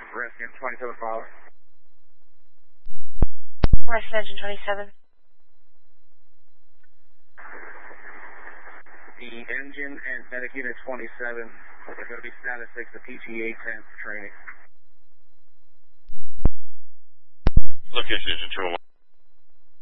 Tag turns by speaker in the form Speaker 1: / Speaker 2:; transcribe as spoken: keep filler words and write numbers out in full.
Speaker 1: Rescue twenty-seven follow.
Speaker 2: Rescue engine twenty-seven.
Speaker 1: The engine and medic unit twenty-seven are going to be status six to P G A ten for training.
Speaker 3: Location engine two oh one.